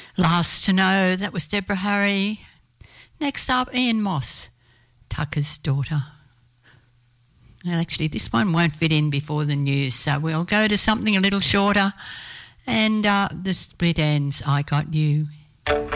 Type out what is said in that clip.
Last to know, that was Deborah Harry. Next up, Ian Moss, Tucker's Daughter. And actually, this one won't fit in before the news, so we'll go to something a little shorter. And the Split Ends, I Got You.